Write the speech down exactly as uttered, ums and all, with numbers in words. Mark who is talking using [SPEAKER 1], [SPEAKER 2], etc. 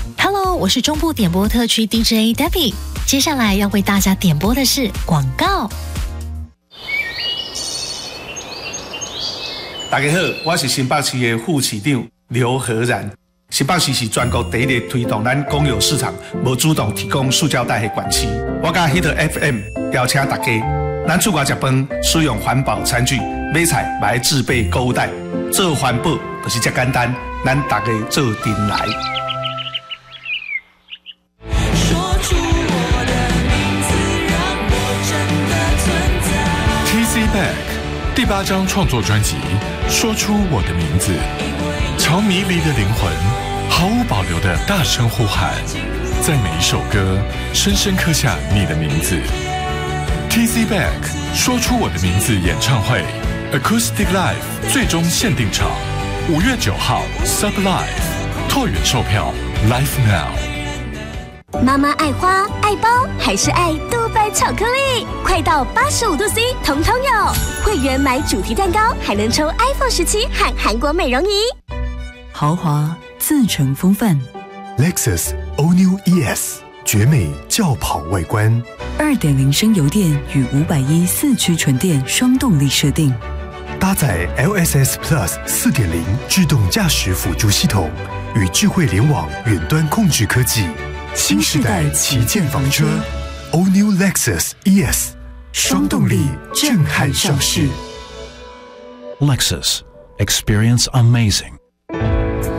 [SPEAKER 1] Hello， 我是中部点播特区 D J Debbie， 接下来要为大家点播的是广告。
[SPEAKER 2] 大家好，我是新北市的副市长刘和然。新北市是全国第一个推动咱公有市场无主动提供塑胶袋的县市。我甲 Hit F M 邀请大家，咱出外食饭使用环保餐具，买菜买自备购物袋，做环保就是这简单。咱大家做阵来。
[SPEAKER 3] 说出我的名字，让我真的存在。
[SPEAKER 4] T C Back 第八张创作专辑《说出我的名字》，朝迷离的灵魂毫无保留的大声呼喊，在每一首歌深深刻下你的名字。T C Back 说出我的名字演唱会 Acoustic Live 最终限定场，五月九号 Sub Live 拓远售票 Live Now。
[SPEAKER 5] 妈妈爱花爱包还是爱杜拜巧克力？快到八十五度 C 统统有，会员买主题蛋糕还能抽 iPhone 十七和韩国美容仪。
[SPEAKER 6] 豪华自成风范
[SPEAKER 7] ，Lexus All New E S 绝美轿跑外观，
[SPEAKER 6] 二点零 升油电与五百一四驱纯电双动力设定，
[SPEAKER 7] 搭载 L S S Plus 四点零 自动驾驶辅助系统与智慧联网远端控制科技，新时代旗舰房车 All New Lexus E S 双动力震撼上市。
[SPEAKER 8] Lexus, experience amazing.